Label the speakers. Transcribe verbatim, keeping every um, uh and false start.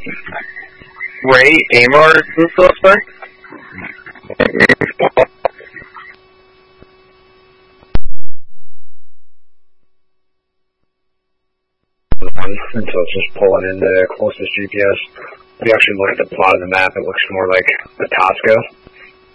Speaker 1: Ray Amar is still there?
Speaker 2: Until it's just pulling in the closest G P S. If you actually look at the plot of the map, it looks more like Itasca.